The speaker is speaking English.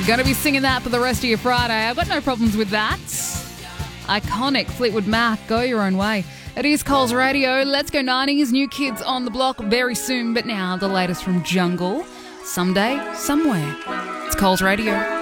You're going to be singing that for the rest of your Friday. I've got no problems with that. Iconic Fleetwood Mac, Go Your Own Way. It is Coles Radio. Let's go 90s. New Kids on the block very soon. But now the latest from Jungle. Someday, somewhere. It's Coles Radio.